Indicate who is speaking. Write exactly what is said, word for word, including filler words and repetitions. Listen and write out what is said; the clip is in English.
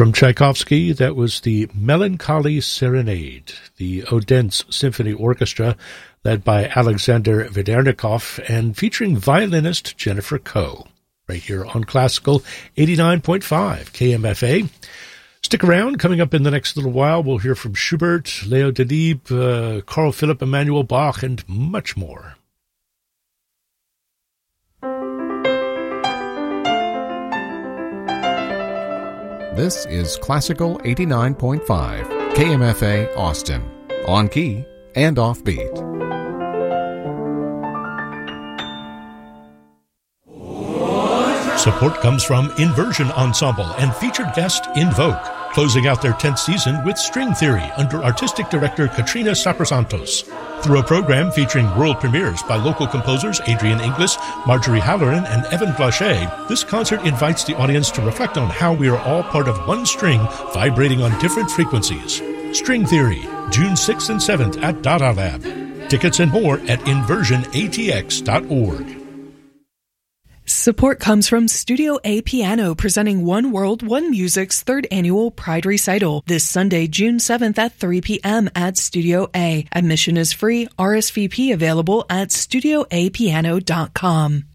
Speaker 1: From Tchaikovsky, that was the Melancholy Serenade, the Odense Symphony Orchestra, led by Alexander Vedernikov and featuring violinist Jennifer Coe, right here on Classical eighty-nine point five K M F A. Stick around. Coming up in the next little while, we'll hear from Schubert, Leo Delibes, uh, Carl Philipp Emanuel Bach, and much more.
Speaker 2: This is Classical eighty-nine point five, K M F A Austin, on key and offbeat.
Speaker 1: Support comes from Inversion Ensemble and featured guest Invoke, closing out their tenth season with String Theory under artistic director Katrina Saprasantos. Through a program featuring world premieres by local composers Adrian Inglis, Marjorie Halloran, and Evan Blaché, this concert invites the audience to reflect on how we are all part of one string vibrating on different frequencies. String Theory, June sixth and seventh at Dada Lab. Tickets and more at inversion a t x dot org.
Speaker 3: Support comes from Studio A Piano, presenting One World, One Music's third annual Pride Recital this Sunday, June seventh at three p.m. at Studio A. Admission is free. R S V P available at studio a piano dot com.